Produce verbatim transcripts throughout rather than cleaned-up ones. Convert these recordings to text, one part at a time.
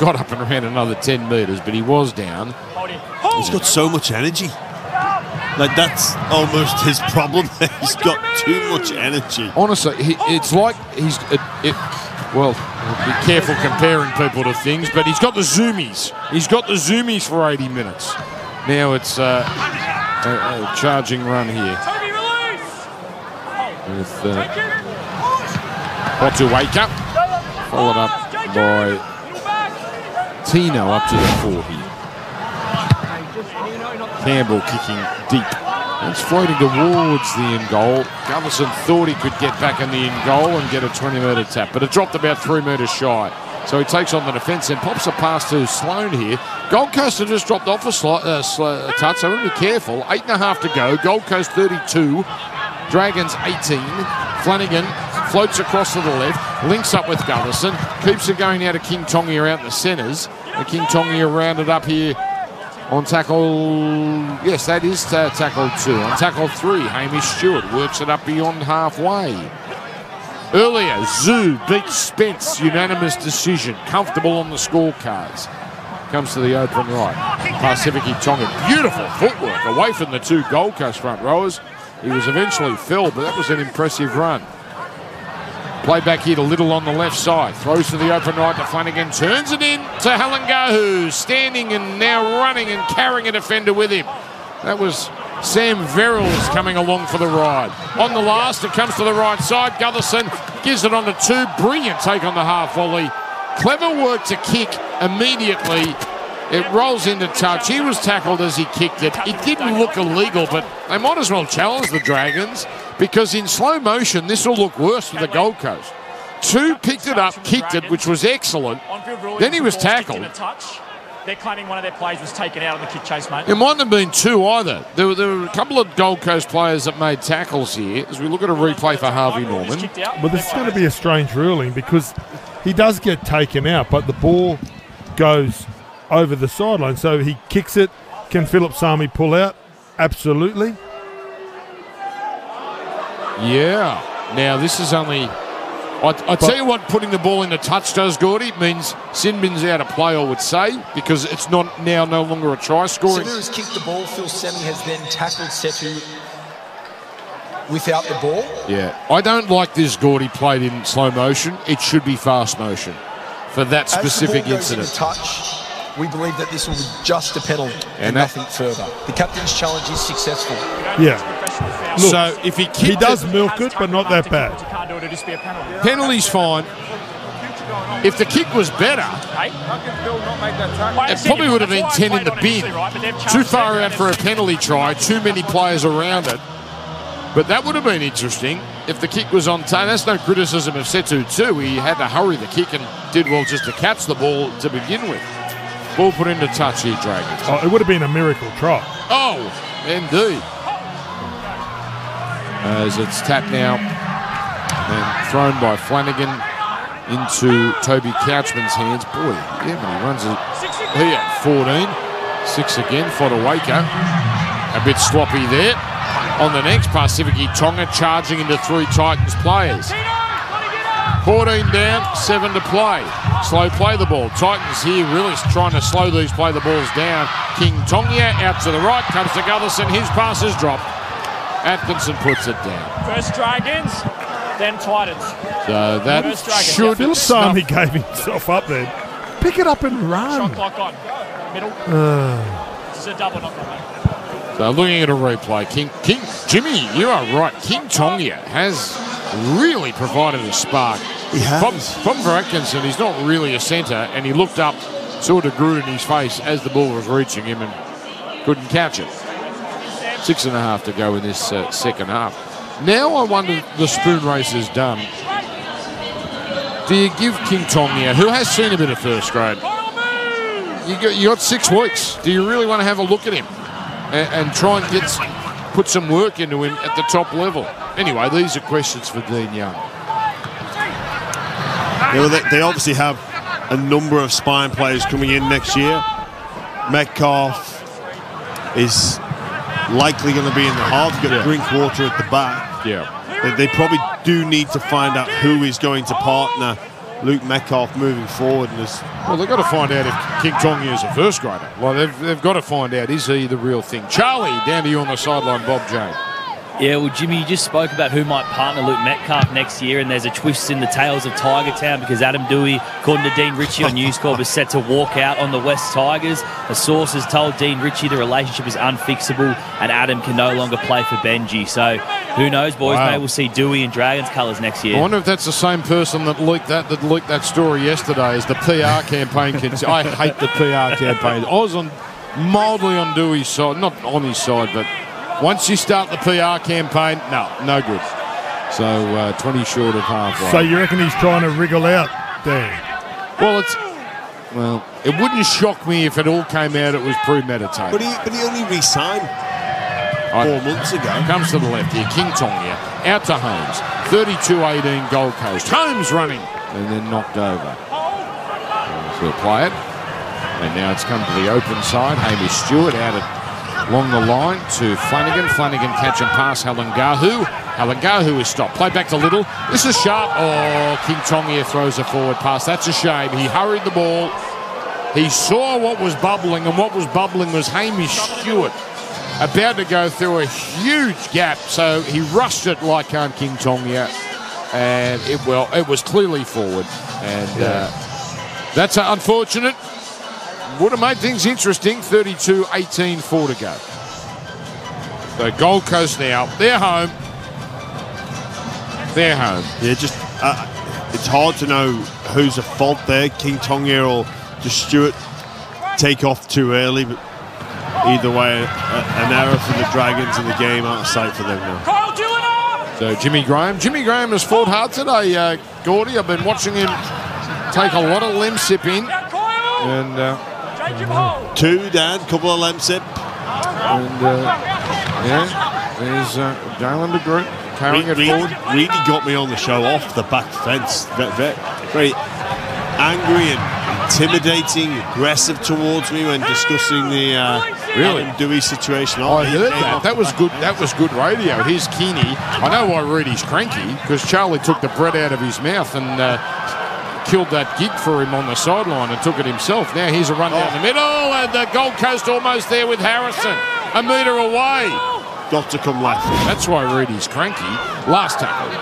got up and ran another ten metres, but he was down. He's got so much energy. Like, that's almost his problem. He's got too much energy. Honestly, he, it's like he's... It, it, well, be careful comparing people to things, but he's got the zoomies. He's got the zoomies for eighty minutes. Now it's uh, a, a charging run here. With uh, Motueka, followed up by Tino up to the forty. Campbell kicking deep. It's floating towards the in goal. Gutherson thought he could get back in the in goal and get a twenty metre tap, but it dropped about three metres shy. So he takes on the defence and pops a pass to Sloane here. Gold Coast have just dropped off a, sli- uh, sli- a touch, so we'll be careful. Eight and a half to go. Gold Coast thirty-two. Dragons eighteen. Flanagan floats across to the left, links up with Gutherson, keeps it going out of King Tongia out in the centres. And King Tongia rounded up here on tackle, yes, that is uh, tackle two. On tackle three, Hamish Stewart works it up beyond halfway. Earlier, Zoo beats Spence, unanimous decision, comfortable on the scorecards. Comes to the open right. Pasifiki Tonga, beautiful footwork away from the two Gold Coast front rowers. He was eventually felled, but that was an impressive run. Play back here to Little on the left side. Throws to the open right to Flanagan. Turns it in to Halangahu. Standing and now running and carrying a defender with him. That was Sam Verrills coming along for the ride. On the last, it comes to the right side. Gutherson gives it on the two. Brilliant take on the half volley. Clever work to kick immediately. It rolls into touch. He was tackled as he kicked it. It didn't look illegal, but they might as well challenge the Dragons because in slow motion, this will look worse for the Gold Coast. Two picked it up, kicked it, which was excellent. Then he was tackled. They're claiming one of their players was taken out on the kick chase, mate. It mightn't have been two either. There were, there were a couple of Gold Coast players that made tackles here as we look at a replay for Harvey Norman. Well, this is going to be a strange ruling because he does get taken out, but the ball goes over the sideline. So he kicks it. Can Philip Sami pull out? Absolutely. Yeah. Now, this is only... I, I tell you what putting the ball in the touch does, Gordy. It means Sinbin's out of play, I would say, because it's not now no longer a try scoring. Setu has kicked the ball. Phil Sami has then tackled Setu without the ball. Yeah. I don't like this, Gordy, played in slow motion. It should be fast motion for that specific As the ball goes incident. into touch, we believe that this will be just a penalty and, And nothing further. The captain's challenge is successful. Yeah. Look, so if he kicked he does it, milk it, but not that bad. penalty's fine. If the kick was better, it probably would have been ten in the bin. Too far out for a penalty try, too many players around it. But that would have been interesting if the kick was on time. That's no criticism of Setu too. He had to hurry the kick and did well just to catch the ball to begin with. Ball put into touch here, Dragons. Oh, it would have been a miracle try. Oh, indeed. As it's tapped now and thrown by Flanagan into Toby Couchman's hands. Boy, yeah, when he runs it here, fourteen. Six again, Fotuaika. A bit sloppy there. On the next, Pasifiki Tonga charging into three Titans players. fourteen down, seven to play. Slow play the ball. Titans here really trying to slow these play the balls down. King Tonga out to the right, comes to Gutherson. His pass is dropped. Atkinson puts it down. First Dragons, then Titans. So that should... Phil Sami gave himself up then. Pick it up and run. Shot clock on. Middle. Uh. This is a double knock on. So looking at a replay, King, King Jimmy, you are right. King Tonga has really provided a spark. He has. Problem, problem for Atkinson, he's not really a centre, and he looked up, saw De Groot in his face as the ball was reaching him and couldn't catch it. Six and a half to go in this uh, second half. Now I wonder, the spoon race is done. Do you give King Tonga, who has seen a bit of first grade, you got, you got six weeks. Do you really want to have a look at him and, and try and get put some work into him at the top level? Anyway, these are questions for Dean Young. Yeah, well, they, they obviously have a number of spine players coming in next year. Metcalf is likely going to be in the half. You've got Yeah. Drinkwater at the back. Yeah. They, they probably do need to find out who is going to partner Luke Metcalf moving forward. And there's Well, they've got to find out if King Tonga is a first grader. Well, they've, they've got to find out, is he the real thing? Charlie, down to you on the sideline, Bob Jane. Yeah, well, Jimmy, you just spoke about who might partner Luke Metcalf next year, and there's a twist in the tails of Tiger Town because Adam Dewey, according to Dean Ritchie on News Corp, is set to walk out on the West Tigers. A source has told Dean Ritchie the relationship is unfixable and Adam can no longer play for Benji. So who knows, boys? Wow. Maybe we'll see Dewey in Dragons colours next year. I wonder if that's the same person that leaked that that leaked that story yesterday. Is the P R campaign? Can, I hate the P R campaign. I was on mildly on Dewey's side, not on his side, but once you start the P R campaign, no, no good. So uh, twenty short of halfway. So you reckon he's trying to wriggle out, Dan? Well, it's well, it wouldn't shock me if it all came out it was premeditated. but he but he only re-signed I- four months ago. Comes to the left here, King Tonga, out to Holmes, thirty-two eighteen Gold Coast. Holmes running and then knocked over. So we'll play it. And now it's come to the open side. Hamish Stewart out at along the line to Flanagan. Flanagan catch and pass Halangahu. Halangahu is stopped. Play back to Little. This is sharp. Oh, King Tonga throws a forward pass. That's a shame. He hurried the ball. He saw what was bubbling, and what was bubbling was Hamish Stewart about to go through a huge gap. So he rushed it like um, King Tonga, and it well, it was clearly forward. And uh, that's uh, unfortunate. Would have made things interesting. thirty-two eighteen, four to go. So Gold Coast now. They're home. They're home. Yeah, just uh, it's hard to know who's at fault there. King Tonga or just Stewart take off too early, but either way, a, an error for the Dragons in the game, out of sight for them now. Kyle Dillon! So Jimmy Graham. Jimmy Graham has fought hard today, uh, Gordy. I've been watching him take a lot of lem sip in. And uh, Two, Dan, couple of Lemsip. And, uh, yeah, there's uh, Dalen de Groot carrying it Really, forward. really got me on the show off the back fence. Very, very, very angry and intimidating, aggressive towards me when discussing the uh, Really? Adam Dewey situation. I He heard came that. off That the was back good. fence. That was good radio. Here's Keeney. I know why Reedy's cranky, because Charlie took the bread out of his mouth and uh, killed that gig for him on the sideline and took it himself. Now here's a run down the middle, and the Gold Coast almost there with Harrison. A metre away. Got to come left. That's why Reedy's cranky. Last tackle.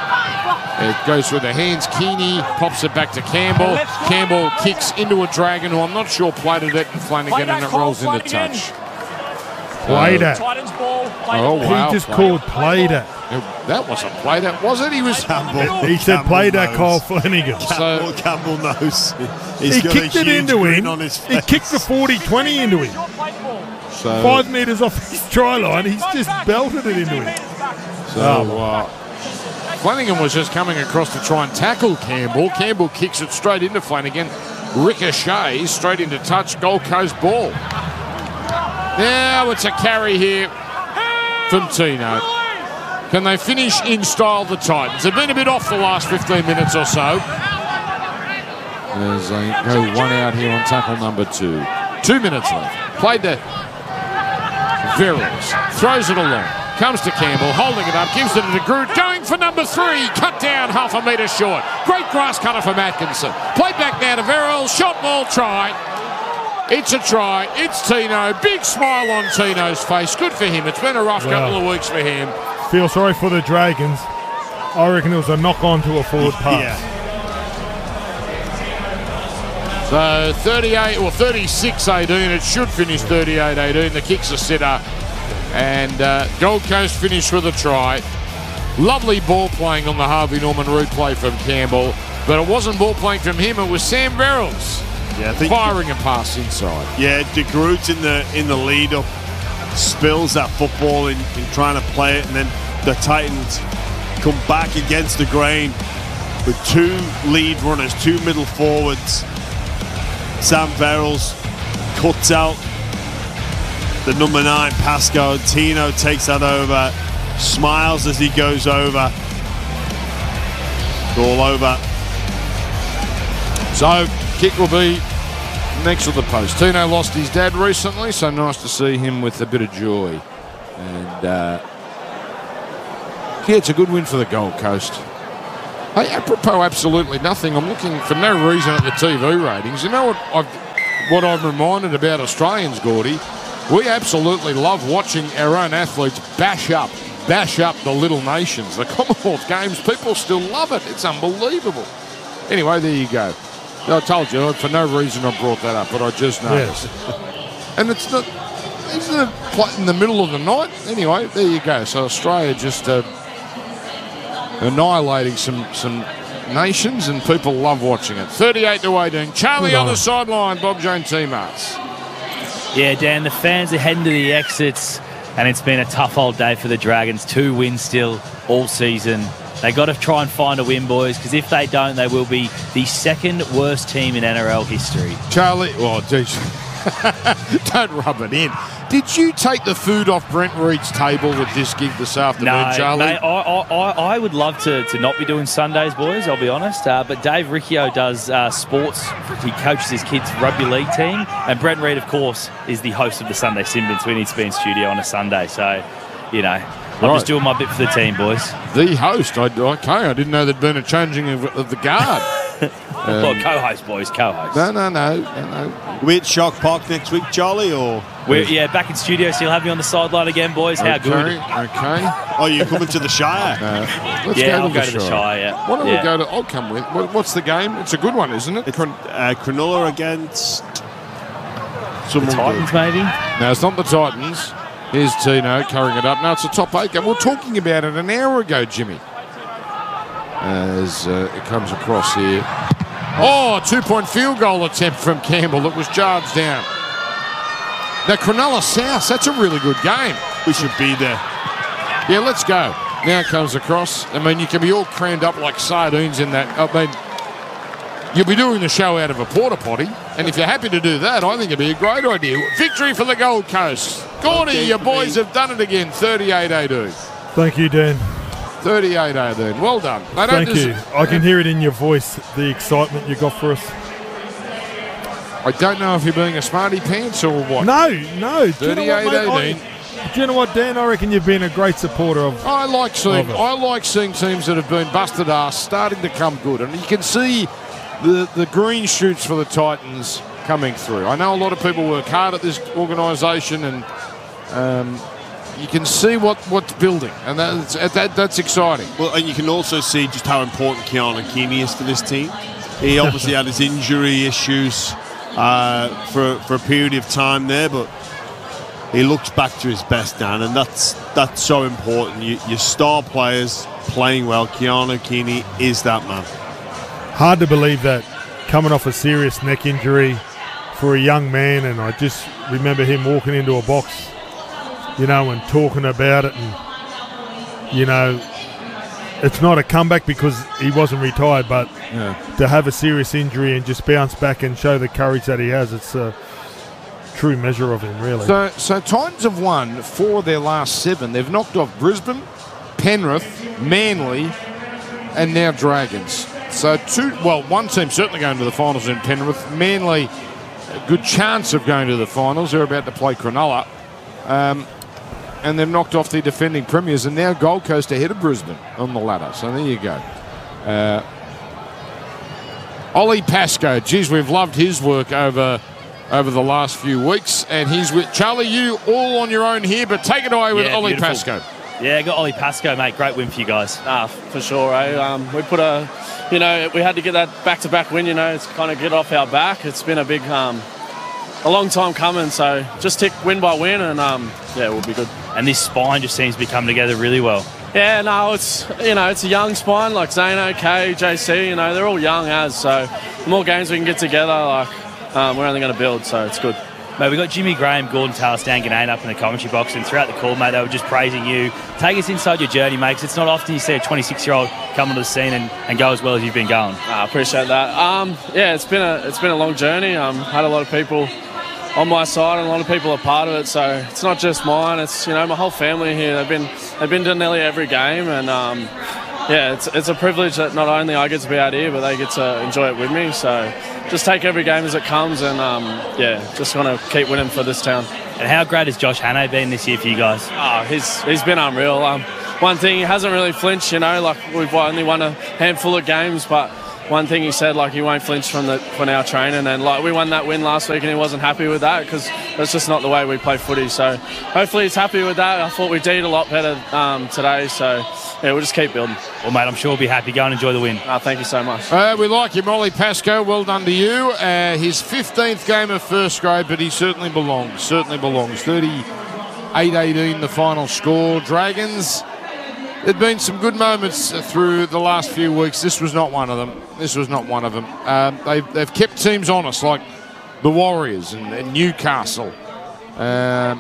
It goes with the hands. Keeney pops it back to Campbell. Campbell kicks into a Dragon who I'm not sure plated it, and Flanagan, and it rolls into touch. Played it. Titans ball. Oh, wow. He just played called it. played it. It- That wasn't play that, was it? He was. Campbell, He said Campbell played that, knows. Kyle Flanagan. Campbell, So- Campbell knows. He's He got a kicked it huge into grin him. on his He face. kicked the forty twenty into him. So, Five metres off his try line, he's just belted it into him. so uh, Flanagan was just coming across to try and tackle Campbell. Campbell kicks it straight into Flanagan. Ricochets straight into touch. Gold Coast ball. Now it's a carry here from Tino. Can they finish in style, the Titans? They've been a bit off the last fifteen minutes or so. As they go one out here on tackle number two. Two minutes left. Played to Verrills. Throws it along. Comes to Campbell, holding it up, gives it to Groot, going for number three. Cut down half a metre short. Great grass cutter from Atkinson. Played back now to Verrills. Shot ball, try. It's a try. It's Tino. Big smile on Tino's face. Good for him. It's been a rough Wow. couple of weeks for him. Feel sorry for the Dragons. I reckon it was a knock on to a forward pass. Yeah. So thirty-eight or thirty-six eighteen. It should finish thirty-eight eighteen. The kick's a sitter. And uh, Gold Coast finished with a try. Lovely ball playing on the Harvey Norman replay from Campbell. But it wasn't ball playing from him. It was Sam Verrills Yeah, I think firing a pass inside. Yeah, De Groot in the in the lead up spills that football in, in trying to play it, and then the Titans come back against the grain with two lead runners, two middle forwards. Sam Verrills cuts out the number nine Pasco. Tino takes that over, smiles as he goes over. All over. So kick will be next to the post. Tino lost his dad recently, so nice to see him with a bit of joy. And uh, yeah, it's a good win for the Gold Coast. Hey, apropos absolutely nothing, I'm looking for no reason at the T V ratings. You know what I've, what I'm reminded about Australians, Gordy? We absolutely love watching our own athletes bash up, bash up the little nations. The Commonwealth Games, people still love it. It's unbelievable. Anyway, there you go. I told you, for no reason I brought that up, but I just noticed. Yes. And it's not, isn't it in the middle of the night? Anyway, there you go. So Australia just uh, annihilating some, some nations, and people love watching it. thirty-eight to eighteen. Charlie on the sideline, Bob Jane T-Marts. Yeah, Dan, the fans are heading to the exits, and it's been a tough old day for the Dragons. Two wins still all season. They got to try and find a win, boys, because if they don't, they will be the second worst team in N R L history. Charlie, well, geez, don't rub it in. Did you take the food off Brent Reed's table with this gig this afternoon, no, Charlie? Mate, I, I, I would love to, to not be doing Sundays, boys, I'll be honest. Uh, but Dave Riccio does uh, sports. He coaches his kids' rugby league team. And Brent Reed, of course, is the host of the Sunday Simbins. We need to be in studio on a Sunday. So, you know, I'm right. just doing my bit for the team, boys. The host? I, okay, I didn't know there'd been a changing of, of the guard. um, well, co-host, boys, co-host. No, no, no, no, no. We at Shock Park next week, Charlie, or...? We're, yeah, back in studio, so you'll have me on the sideline again, boys. How okay, good. Okay. Oh, you're coming to the Shire? Uh, let's yeah, go to I'll the go Shire. to the Shire, yeah. Why don't yeah. we go to... I'll come with. What, what's the game? It's a good one, isn't it? It's uh, Cronulla against... The Titans, maybe? No, it's not the Titans. Here's Tino carrying it up. No, it's a top eight game. We were talking about it an hour ago, Jimmy. As uh, it comes across here. Oh, a two-point field goal attempt from Campbell that was charged down. Now, Cronulla South, that's a really good game. We should be there. Yeah, let's go. Now it comes across. I mean, you can be all crammed up like sardines in that. I mean, you'll be doing the show out of a porta potty, and if you're happy to do that, I think it'd be a great idea. Victory for the Gold Coast. Gordy, okay, your boys have done it again, thirty-eight eighteen. Thank you, Dan. thirty-eight eighteen. Well done. They don't Thank you. I can hear it in your voice, the excitement you got for us. I don't know if you're being a smarty pants or what. No, no. thirty-eight eighteen. Do you know what, Dan? I reckon you've been a great supporter of. I like seeing. I like seeing teams that have been busted ass starting to come good, and you can see the the green shoots for the Titans coming through. I know a lot of people work hard at this organisation, and um, you can see what, what's building, and that's that, that's exciting. Well, and you can also see just how important Keanu Keeney is to this team. He obviously had his injury issues uh, for for a period of time there, but he looks back to his best, Dan, and that's that's so important. You, your star players playing well. Keanu Keeney is that man. Hard to believe that, coming off a serious neck injury for a young man, and I just remember him walking into a box, you know, and talking about it, and, you know, it's not a comeback because he wasn't retired, but yeah. to have a serious injury and just bounce back and show the courage that he has, it's a true measure of him, really. So, so Titans have won four of their last seven. They've knocked off Brisbane, Penrith, Manly, and now Dragons. So two, well, one team certainly going to the finals in Penrith. Manly, a good chance of going to the finals. They're about to play Cronulla. Um, and they've knocked off the defending premiers, and now Gold Coast ahead of Brisbane on the ladder. So there you go. Uh, Ollie Pascoe, geez, we've loved his work over over the last few weeks, and he's with Charlie. You all on your own here, but take it away with yeah, Ollie beautiful. Pascoe. Yeah, got Ollie Pascoe, mate. Great win for you guys. Ah, for sure. Eh? Um, we put a, you know, we had to get that back-to-back win. You know, it's kind of get off our back. It's been a big, um, a long time coming. So just tick win by win, and um, yeah, we'll be good. And this spine just seems to be coming together really well. Yeah, no, it's you know, it's a young spine like Zano, K, J C. You know, they're all young as. So the more games we can get together, like um, we're only going to build. So it's good. Mate, we got Jimmy Graham, Gordon Tallis, Dan Ganane up in the commentary box, and throughout the call, mate, they were just praising you. Take us inside your journey, mate, 'cause it's not often you see a twenty-six-year-old come onto the scene and, and go as well as you've been going. I appreciate that. Um, yeah, it's been a it's been a long journey. Um, had a lot of people on my side, and a lot of people are part of it. So it's not just mine. It's you know my whole family here. They've been they've been to nearly every game, and um, yeah, it's it's a privilege that not only I get to be out here, but they get to enjoy it with me. So just take every game as it comes, and um, yeah, just want to keep winning for this town. And how great has Josh Hannay been this year for you guys? Oh, he's he's been unreal. Um, one thing, he hasn't really flinched, you know, like we've only won a handful of games, but one thing he said, like, he won't flinch from the from our training, and like we won that win last week and he wasn't happy with that because that's just not the way we play footy. So hopefully he's happy with that. I thought we did a lot better um, today, so yeah, we'll just keep building. Well, mate, I'm sure we'll be happy. Go and enjoy the win. Uh, thank you so much. Uh, we like him, Ollie Pascoe. Well done to you. Uh, his fifteenth game of first grade, but he certainly belongs. Certainly belongs. thirty-eight eighteen the final score. Dragons. There've been some good moments through the last few weeks. This was not one of them. This was not one of them. Um, they've, they've kept teams honest, like the Warriors and, and Newcastle. Um,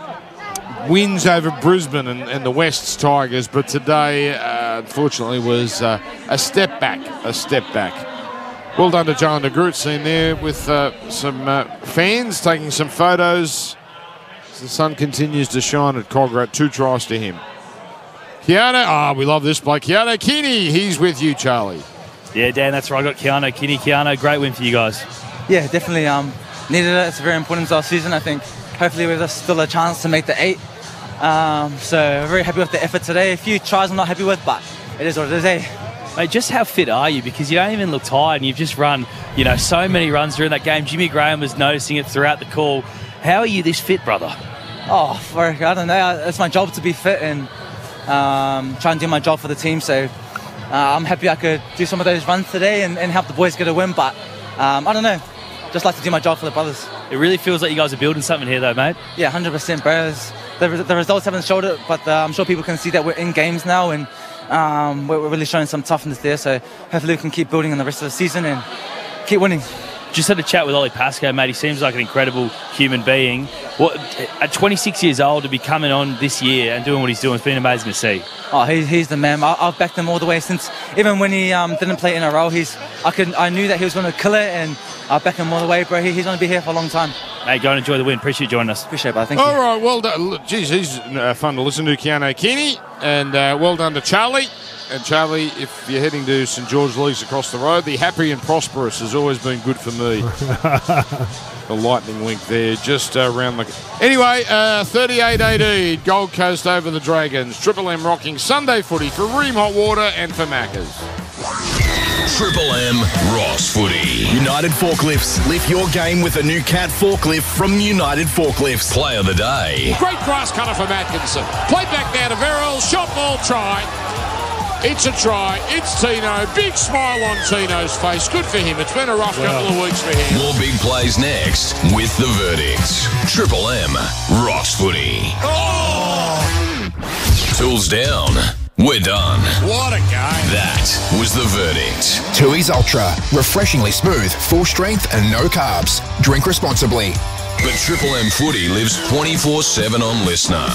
wins over Brisbane and, and the West's Tigers, but today, uh, unfortunately, was uh, a step back. A step back. Well done to John de Groot, seen there with uh, some uh, fans taking some photos. As the sun continues to shine at Cogra. Two tries to him. Keano, ah, oh, we love this bloke. Keano Kini, he's with you, Charlie. Yeah, Dan, that's right. I got Keano Kini. Keano, great win for you guys. Yeah, definitely um, needed it. It's very important to our season, I think. Hopefully we've still a chance to make the eight. Um, so very happy with the effort today. A few tries I'm not happy with, but it is what it is, eh? Mate, just how fit are you? Because you don't even look tired and you've just run, you know, so many runs during that game. Jimmy Graham was noticing it throughout the call. How are you this fit, brother? Oh, for, I don't know. It's my job to be fit and um, try and do my job for the team. So uh, I'm happy I could do some of those runs today and, and help the boys get a win. But um, I don't know. Just like to do my job for the brothers. It really feels like you guys are building something here, though, mate. Yeah, one hundred percent, bro. The, the results haven't showed it, but uh, I'm sure people can see that we're in games now and um, we're, we're really showing some toughness there. So hopefully we can keep building in the rest of the season and keep winning. Just had a chat with Ollie Pascoe, mate. He seems like an incredible human being. What, at twenty-six years old, to be coming on this year and doing what he's doing, it's been amazing to see. Oh, he, he's the man. I, I've backed him all the way since, even when he um, didn't play in a role, he's, I could, I knew that he was going to kill it, and I back him all the way, bro. He, he's going to be here for a long time. Mate, go and enjoy the win. Appreciate you joining us. Appreciate it, bro. Thank all you. All right, well done. Look, geez, he's uh, fun to listen to, Keano Kini, and uh, well done to Charlie. And Charlie, if you're heading to St George Leagues across the road, the happy and prosperous has always been good for me. The lightning link there, just uh, around the... Anyway, uh, thirty-eight eighteen, Gold Coast over the Dragons. Triple M rocking Sunday footy for Ream Hot Water and for Maccas. Triple M Ross Footy. United Forklifts. Lift your game with a new Cat forklift from United Forklifts. Play of the day. Great grass cutter from Atkinson. Play back now to Verrill. Shot ball try. It's a try. It's Tino. Big smile on Tino's face. Good for him. It's been a rough wow. couple of weeks for him. More big plays next with the verdicts. Triple M Ross Footy. Oh! Tools down. We're done. What a game. That was the verdict. Tooheys Ultra. Refreshingly smooth, full strength and no carbs. Drink responsibly. But Triple M Footy lives twenty-four seven on Listener.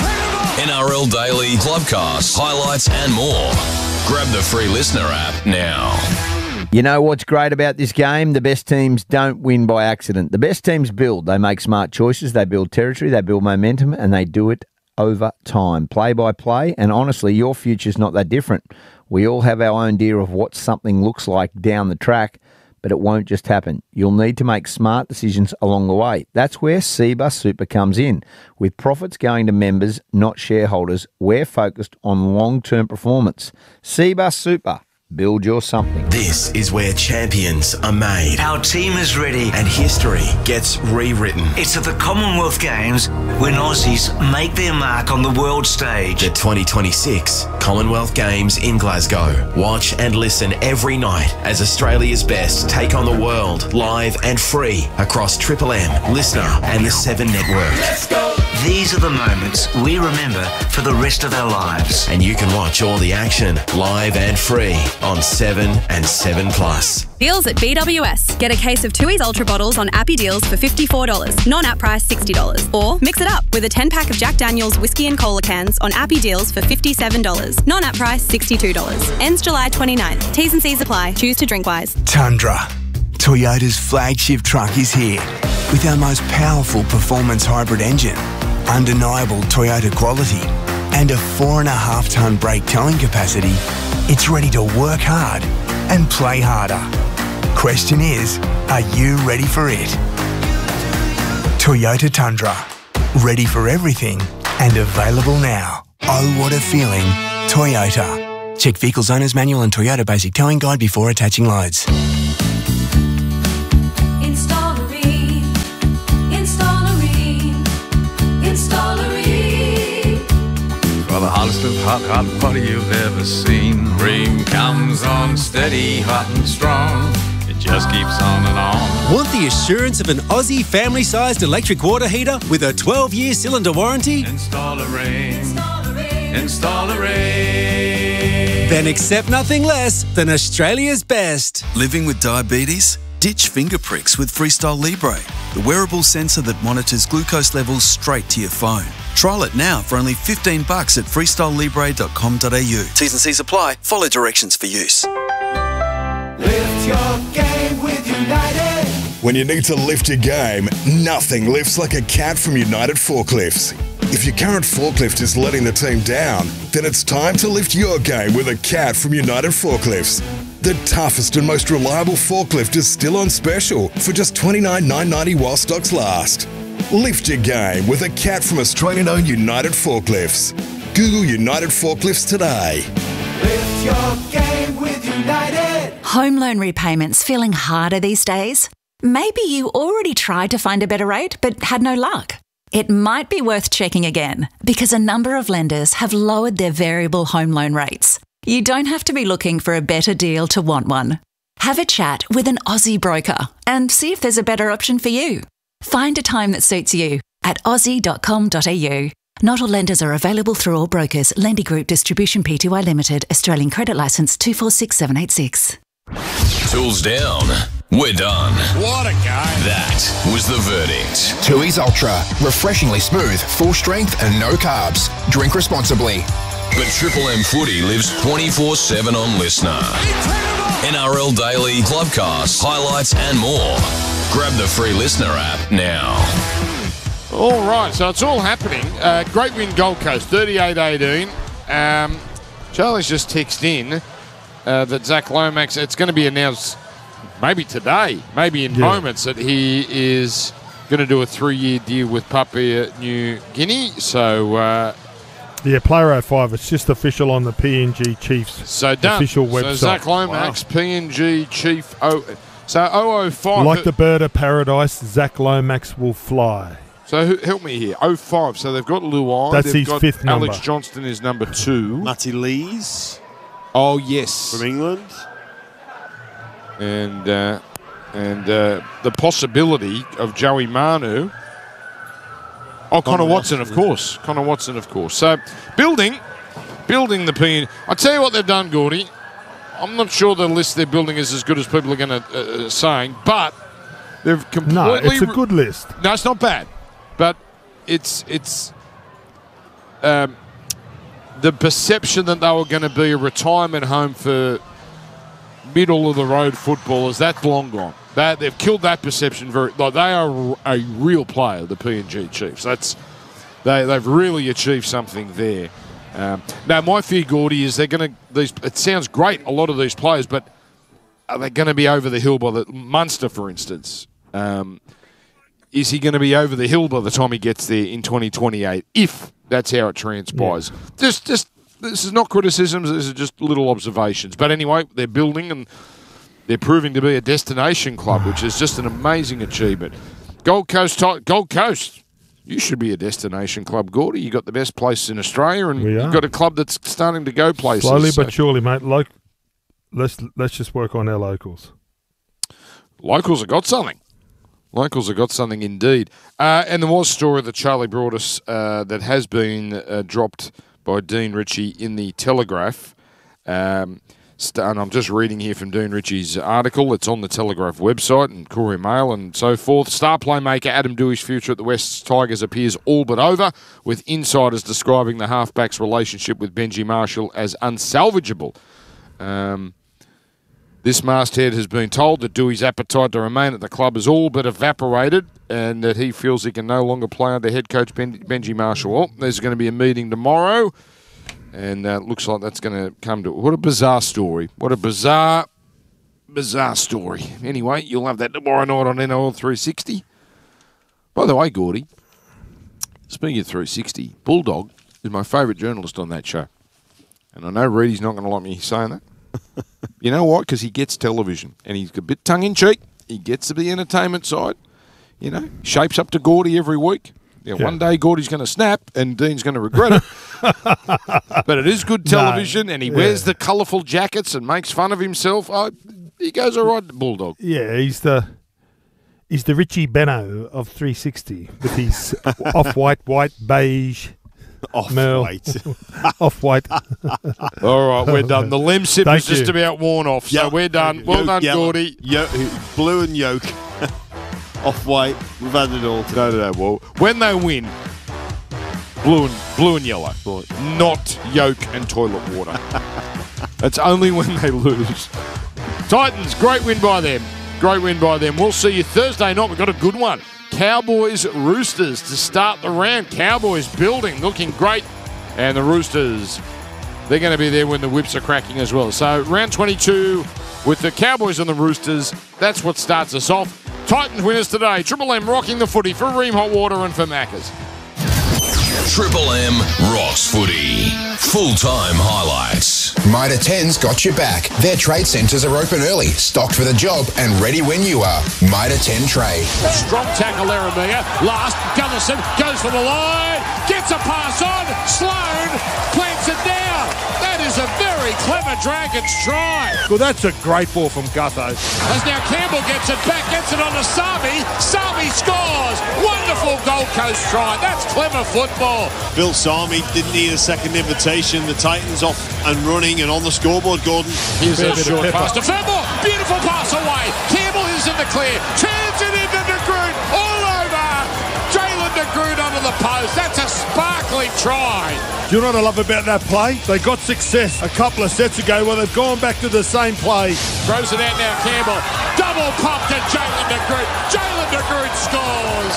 N R L Daily, Clubcast, highlights and more. Grab the free Listener app now. You know what's great about this game? The best teams don't win by accident. The best teams build. They make smart choices. They build territory. They build momentum. And they do it over time, play by play, and honestly, your future's not that different. We all have our own idea of what something looks like down the track, but it won't just happen. You'll need to make smart decisions along the way. That's where Cbus Super comes in. With profits going to members, not shareholders, we're focused on long-term performance. Cbus Super. Build your something. This is where champions are made. Our team is ready. And history gets rewritten. It's at the Commonwealth Games when Aussies make their mark on the world stage. The twenty twenty-six Commonwealth Games in Glasgow. Watch and listen every night as Australia's best take on the world live and free across Triple M, Listener and the Seven Network. Let's go! These are the moments we remember for the rest of our lives. And you can watch all the action live and free on seven and seven plus. Deals at B W S. Get a case of Tooheys Ultra bottles on Appy Deals for fifty-four dollars. Non-app price sixty dollars. Or mix it up with a ten-pack of Jack Daniel's whiskey and cola cans on Appy Deals for fifty-seven dollars. Non-app price sixty-two dollars. Ends July twenty-ninth. T's and C's apply. Choose to drink wise. Tundra. Toyota's flagship truck is here with our most powerful performance hybrid engine, undeniable Toyota quality, and a four and a half tonne brake towing capacity. It's ready to work hard and play harder. Question is, are you ready for it? Toyota Tundra. Ready for everything and available now. Oh, what a feeling. Toyota. Check Vehicles Owner's Manual and Toyota Basic Towing Guide before attaching loads. Installery. Installery. Installery. For the hottest of hot, hot water you've ever seen. Ream comes on steady, hot and strong. It just keeps on and on. Want the assurance of an Aussie family-sized electric water heater with a twelve-year cylinder warranty? Install a Ream. Install a Ream. Then accept nothing less than Australia's best. Living with diabetes? Ditch finger pricks with Freestyle Libre, the wearable sensor that monitors glucose levels straight to your phone. Trial it now for only fifteen bucks at freestyle libre dot com dot a u. T's and C's apply. Follow directions for use. Lift your game with United. When you need to lift your game, nothing lifts like a cat from United Forklifts. If your current forklift is letting the team down, then it's time to lift your game with a cat from United Forklifts. The toughest and most reliable forklift is still on special for just twenty-nine thousand nine hundred ninety while stocks last. Lift your game with a cat from Australian-owned United Forklifts. Google United Forklifts today. Lift your game with United. Home loan repayments feeling harder these days? Maybe you already tried to find a better rate but had no luck. It might be worth checking again because a number of lenders have lowered their variable home loan rates. You don't have to be looking for a better deal to want one. Have a chat with an Aussie broker and see if there's a better option for you. Find a time that suits you at aussie dot com dot a u. Not all lenders are available through all brokers. Lendy Group Distribution Pty Limited, Australian Credit Licence two four six seven eight six. Tools down. We're done. What a game. That was the verdict. Tui's Ultra. Refreshingly smooth, full strength and no carbs. Drink responsibly. But Triple M Footy lives twenty-four seven on Listener. N R L Daily, Clubcast, highlights and more. Grab the free Listener app now. All right, so it's all happening. Uh, great win Gold Coast, thirty-eight eighteen. Um, Charlie's just texted in uh, that Zach Lomax, it's going to be announced maybe today, maybe in Yeah. moments, that he is going to do a three-year deal with Papua New Guinea. So, uh, Yeah, Player oh five. It's just official on the P N G Chiefs so done. official website. So Zach Lomax, P N G Chief. O, so oh oh five. Like the bird of paradise, Zach Lomax will fly. So who, help me here. oh five. So they've got Luai. That's they've his got fifth Alex number. Johnston is number two. Matty Lees. Oh yes, from England. And uh, and uh, the possibility of Joey Manu. Oh, Connor, Connor Watson, Watson, of course. Connor Watson, of course. So building, building the P N. I tell you what they've done, Gordy. I'm not sure the list they're building is as good as people are going to uh, saying, but they've completely. No, it's a good list. No, it's not bad, but it's it's um, the perception that they were going to be a retirement home for middle of the road footballers. That's long gone. That they've killed that perception. Very, like they are a real player, the P N G Chiefs. That's they they've really achieved something there. Um, now, my fear, Gordy, is they're going to. These. It sounds great, a lot of these players, but are they going to be over the hill by the Munster, for instance? Um, is he going to be over the hill by the time he gets there in twenty twenty-eight? If that's how it transpires, yeah. just just this is not criticisms. This is just little observations. But anyway, they're building and they're proving to be a destination club, which is just an amazing achievement. Gold Coast, Gold Coast. You should be a destination club, Gordy. You got the best place in Australia, and you've got a club that's starting to go places. Slowly so. but surely, mate. Lo- let's let's just work on our locals. Locals have got something. Locals have got something indeed. Uh, and there was a story that Charlie brought us uh, that has been uh, dropped by Dean Ritchie in the Telegraph. Um, and I'm just reading here from Dean Ritchie's article. It's on the Telegraph website and Courier Mail and so forth. Star playmaker Adam Dewey's future at the West Tigers appears all but over, with insiders describing the halfback's relationship with Benji Marshall as unsalvageable. Um, this masthead has been told that Dewey's appetite to remain at the club is all but evaporated and that he feels he can no longer play under head coach ben- Benji Marshall. Well, there's going to be a meeting tomorrow. And uh, looks like that's going to come to it. What a bizarre story. What a bizarre, bizarre story. Anyway, you'll have that tomorrow night on N R L three sixty. By the way, Gordy, speaking of three sixty, Bulldog, is my favourite journalist on that show. And I know Reedy's not going to like me saying that. You know what? Because he gets television, and he's a bit tongue-in-cheek. He gets to the entertainment side. You know, shapes up to Gordy every week. Yeah, yeah. One day Gordy's going to snap, and Dean's going to regret it. But it is good television, no, and he yeah. wears the colourful jackets and makes fun of himself. Oh, he goes all right, Bulldog. Yeah, he's the he's the Richie Beno of three sixty with his off-white, white, beige. Off-white. Off-white. All right, we're done. The Lem sip Thank is just you. about worn off, so Yep. we're done. Well Yoke done, yellow. Gordy. Yo- blue and yolk. Off-white. We've had it all today. No, no, no. Well, when they win, blue and blue and yellow, not yolk and toilet water. That's only when they lose. Titans, great win by them. Great win by them. We'll see you Thursday night. We've got a good one. Cowboys, Roosters to start the round. Cowboys building, looking great. And the Roosters, they're going to be there when the whips are cracking as well. So round twenty-two with the Cowboys and the Roosters. That's what starts us off. Titans winners today. Triple M rocking the footy for Ream Hot Water and for Maccas. Triple M rocks footy. Full-time highlights. Mitre ten's got your back. Their trade centres are open early, stocked for the job, and ready when you are. Mitre ten Trade. Strong tackle, Laramia. Last, Gunnarsson goes for the line. Gets a pass on. Sloan plants it down. That is a very clever Dragons try. Well, that's a great ball from Gutho. As now Campbell gets it back, gets it on to Sami. Sami scores. Wonderful Gold Coast try. That's clever football. Bill Sami didn't need a second invitation. The Titans off and running and on the scoreboard, Gordon. Here's a short pass to Fairmore. Beautiful pass away. Campbell is in the clear. Turns it into De Groot. All over. Jalen De Groot onto the post. That's a sparkling try. Do you know what I love about that play? They got success a couple of sets ago where they've gone back to the same play. Throws it out now, Campbell. Double pump to Jalen De Groot. Jalen De Groot scores.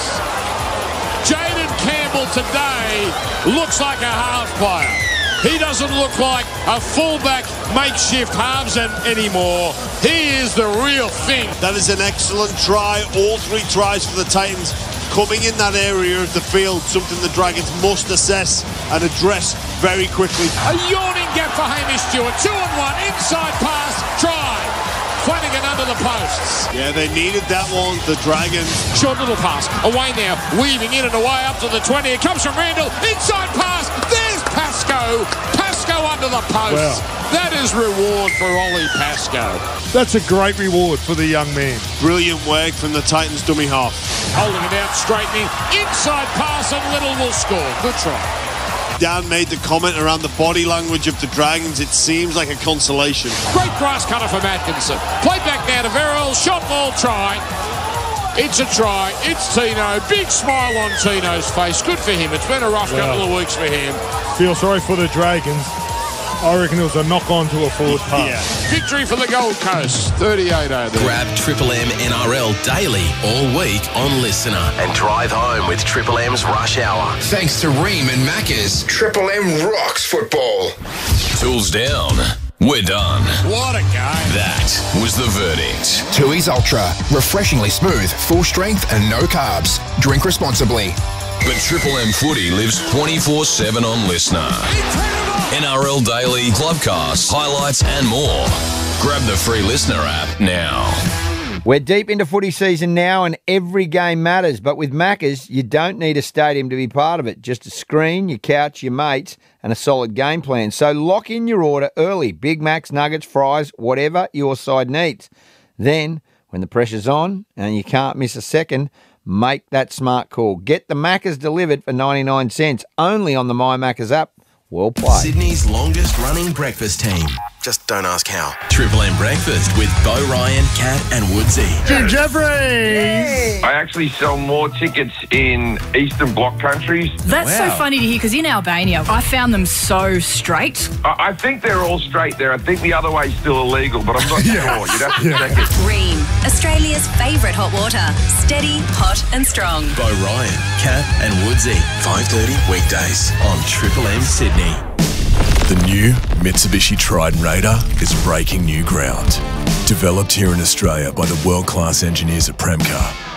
Jaden Campbell today looks like a half player. He doesn't look like a fullback makeshift halvesman anymore. He is the real thing. That is an excellent try. All three tries for the Titans coming in that area of the field, something the Dragons must assess and address very quickly. A yawning gap for Hamish Stewart. Two on one. Inside pass. Try. Flanagan under the posts. Yeah, they needed that one, the Dragons. Short little pass. Away now. Weaving in and away up to the twenty. It comes from Randall. Inside pass. There's Pascoe. Pascoe under the post. Wow. That is reward for Ollie Pascoe. That's a great reward for the young man. Brilliant work from the Titans dummy half. Holding it out, straightening. Inside pass and Little will score. Good try. Dan made the comment around the body language of the Dragons. It seems like a consolation. Great grass cutter from Atkinson. Play back now to Verrill. Shot ball try. It's a try. It's Tino. Big smile on Tino's face. Good for him. It's been a rough Wow. couple of weeks for him. Feel sorry for the Dragons. I reckon it was a knock-on to a forward pass. Yeah. Victory for the Gold Coast. thirty-eight oh. Grab Triple M N R L daily all week on Listener and drive home with Triple M's Rush Hour. Thanks to Ream and Macca's, Triple M rocks football. Tools down. We're done. What a game. That was the verdict. Tooheys Ultra, refreshingly smooth, full strength and no carbs. Drink responsibly. But Triple M footy lives twenty-four seven on Listener. N R L Daily, Clubcast, highlights and more. Grab the free Listener app now. We're deep into footy season now and every game matters, but with Maccas, you don't need a stadium to be part of it. Just a screen, your couch, your mates, and a solid game plan. So lock in your order early. Big Macs, nuggets, fries, whatever your side needs. Then, when the pressure's on and you can't miss a second, make that smart call. Get the Maccas delivered for ninety-nine cents only on the My Maccas app. Well played. Sydney's longest running breakfast team. Just don't ask how. Triple M Breakfast with Bo Ryan, Kat and Woodsy. Jim Jeffries! I actually sell more tickets in Eastern Bloc countries. That's Wow. so funny to hear because in Albania, I found them so straight. I, I think they're all straight there. I think the other way's still illegal, but I'm not sure. You'd have to check it. Ream, Australia's favourite hot water. Steady, hot and strong. Bo Ryan, Kat and Woodsy. five thirty weekdays on Triple M Sydney. The new Mitsubishi Triton Raider is breaking new ground. Developed here in Australia by the world-class engineers at Premcar,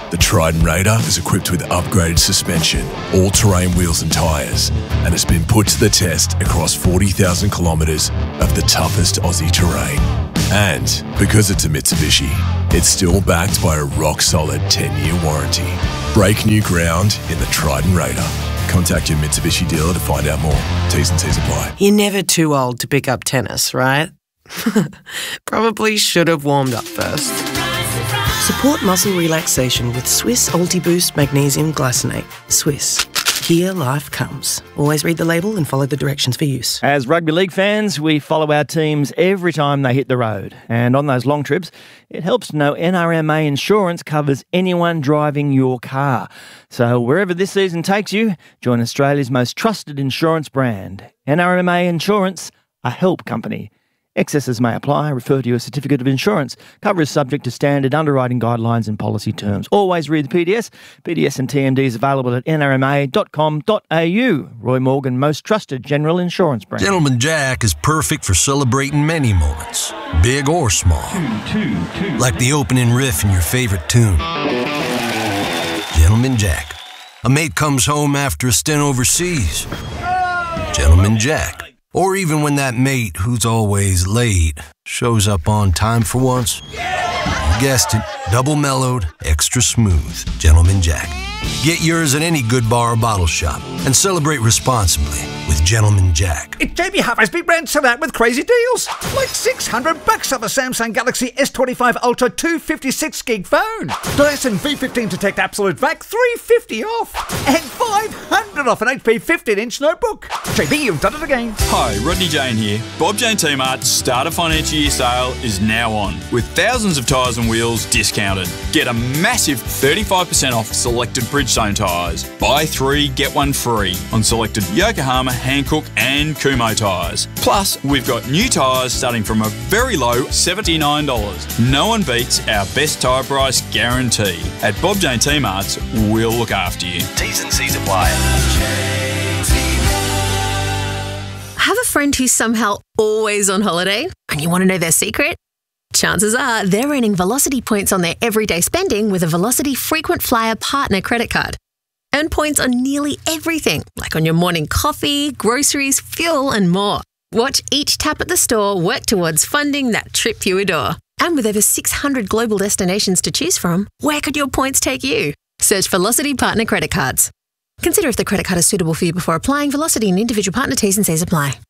The Trident Raider is equipped with upgraded suspension, all-terrain wheels and tyres, and has been put to the test across forty thousand kilometres of the toughest Aussie terrain. And because it's a Mitsubishi, it's still backed by a rock-solid ten-year warranty. Break new ground in the Trident Raider. Contact your Mitsubishi dealer to find out more. T's and C's apply. You're never too old to pick up tennis, right? Probably should have warmed up first. Support muscle relaxation with Swiss Ultiboost Magnesium Glycinate. Swiss. Here life comes. Always read the label and follow the directions for use. As rugby league fans, we follow our teams every time they hit the road. And on those long trips, it helps to know N R M A Insurance covers anyone driving your car. So wherever this season takes you, join Australia's most trusted insurance brand. N R M A Insurance, a help company. Excesses may apply. Refer to your certificate of insurance. Cover is subject to standard underwriting guidelines and policy terms. Always read the P D S. P D S and T M D is available at n r m a dot com dot a u. Roy Morgan, most trusted general insurance brand. Gentleman Jack is perfect for celebrating many moments, big or small. Two, two, two. Like the opening riff in your favorite tune. Gentleman Jack. A mate comes home after a stint overseas. Gentleman Jack. Or even when that mate, who's always late, shows up on time for once. You guessed it, double mellowed, extra smooth. Gentleman Jack. Get yours at any good bar or bottle shop and celebrate responsibly with Gentleman Jack. It's J B Hi-Fi's big brand sell out with crazy deals. Like six hundred bucks off a Samsung Galaxy S twenty-five Ultra two fifty-six gig phone. Dyson V fifteen Detect Absolute Vac three fifty off. And five hundred off an H P fifteen inch notebook. J B, you've done it again. Hi, Rodney Jane here. Bob Jane T-Mart's starter financial year sale is now on, with thousands of tyres and wheels discounted. Get a massive thirty-five percent off selected Bridgestone tyres. Buy three, get one free on selected Yokohama, Hankook and Kumho tyres. Plus, we've got new tyres starting from a very low seventy-nine dollars. No one beats our best tyre price guarantee. At Bob Jane T-Mart's, we'll look after you. T's and C's apply. Have a friend who's somehow always on holiday and you want to know their secret? Chances are they're earning Velocity points on their everyday spending with a Velocity Frequent Flyer Partner credit card. Earn points on nearly everything, like on your morning coffee, groceries, fuel and more. Watch each tap at the store work towards funding that trip you adore. And with over six hundred global destinations to choose from, where could your points take you? Search Velocity Partner credit cards. Consider if the credit card is suitable for you before applying. Velocity and individual partner T's and C's apply.